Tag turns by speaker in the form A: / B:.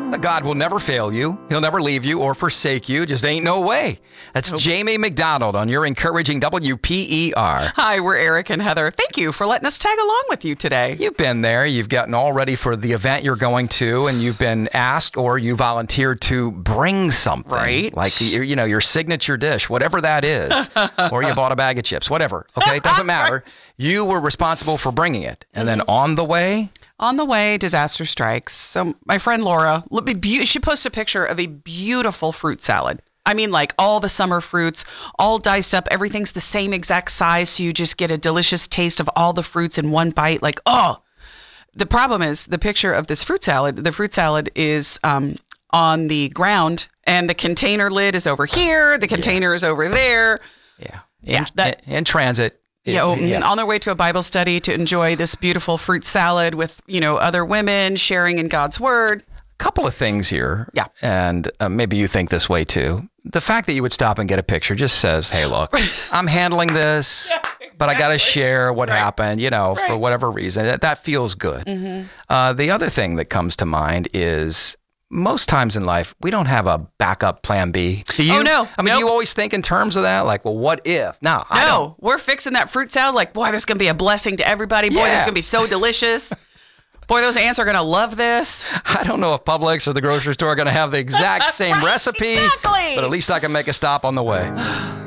A: God will never fail you. He'll never leave you or forsake you. Just ain't no way. That's Jamie McDonald on your encouraging WPER.
B: Hi, we're Eric and Heather. Thank you for letting us tag along with you today.
A: You've been there. You've gotten all ready for the event you're going to, and you've been asked or you volunteered to bring something.
B: Right.
A: Like, your signature dish, whatever that is. Or you bought a bag of chips, whatever. Okay, it doesn't matter.
B: Right.
A: You were responsible for bringing it. And then on the way...
B: On the way, disaster strikes. So my friend Laura, she posted a picture of a beautiful fruit salad. I mean, like all the summer fruits, all diced up. Everything's the same exact size. So you just get a delicious taste of all the fruits in one bite. Like, oh, the problem is the picture of this fruit salad. The fruit salad is on the ground and the container lid is over here. The container is over there.
A: Yeah. In transit.
B: On their way to a Bible study to enjoy this beautiful fruit salad with, other women sharing in God's word.
A: Couple of things here. Yeah. And maybe you think this way too. The fact that you would stop and get a picture just says, hey, look, I'm handling this, but I got to share what happened, for whatever reason. That feels good. Mm-hmm. The other thing that comes to mind is most times in life, we don't have a backup plan B. Do you?
B: Oh, no.
A: I mean, do you always think in terms of that? Like, well, what if? No, I don't.
B: We're fixing that fruit salad. Like, boy, this is going to be a blessing to everybody. Boy, this is going to be so delicious. Boy, those ants are going to love this.
A: I don't know if Publix or the grocery store are going to have the exact same recipe.
B: Exactly.
A: But at least I can make a stop on the way.